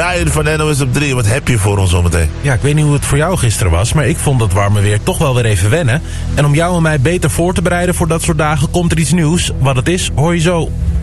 Ryan van NOS op 3, wat heb je voor ons zometeen? Ja, ik weet niet hoe het voor jou gisteren was, maar ik vond het warme weer toch wel weer even wennen. En om jou en mij beter voor te bereiden voor dat soort dagen komt er iets nieuws. Wat het is, hoor je zo.